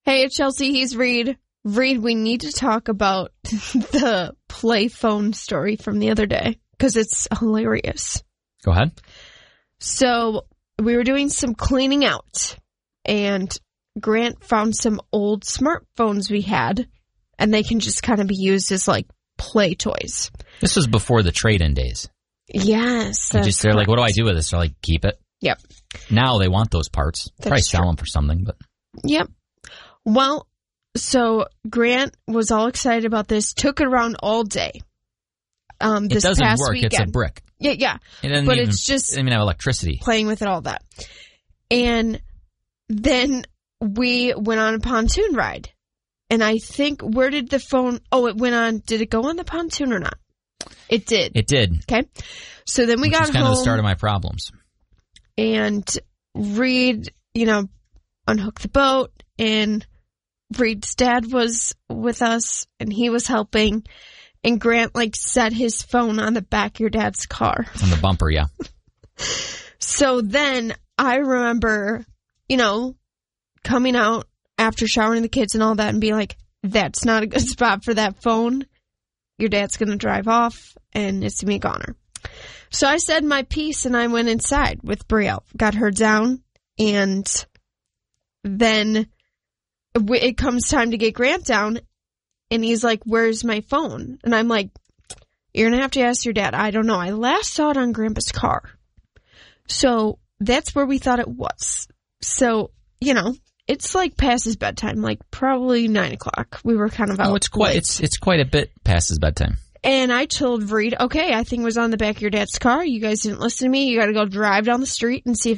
Hey, it's Chelsea. He's Reed. Reed, we need to talk about the play phone story from the other day because it's hilarious. Go ahead. So we were doing some cleaning out, and Grant found some old smartphones we had, and they can just kind of be used as like play toys. This was before the trade-in days. Yes. They're like, what do I do with this? They're like, keep it. Yep. Now they want those parts. Probably sell them for something, but. Yep. Well, so Grant was all excited about this, took it around all day. It This doesn't past work. weekend. It's a brick. Yeah. But it's just. It doesn't even have electricity. Playing with it, all that. And then we went on a pontoon ride. And I think, where did the phone, it went on, did it go on the pontoon or not? It did. It did. Okay. So then we got home. Which is kind of the start of my problems. And Reed, unhooked the boat, and Reed's dad was with us, and he was helping, and Grant, set his phone on the back of your dad's car. On the bumper, yeah. So then I remember, coming out after showering the kids and all that and being like, that's not a good spot for that phone. Your dad's going to drive off, and it's going to be a goner. So I said my piece, and I went inside with Brielle, got her down, and then it comes time to get Grant down, and he's like, where's my phone? And I'm like, you're going to have to ask your dad. I don't know. I last saw it on Grandpa's car. So that's where we thought it was. So, it's past his bedtime, probably 9 o'clock. We were kind of out. Oh, it's quite a bit past his bedtime. And I told Reed, okay, I think it was on the back of your dad's car. You guys didn't listen to me. You got to go drive down the street and see if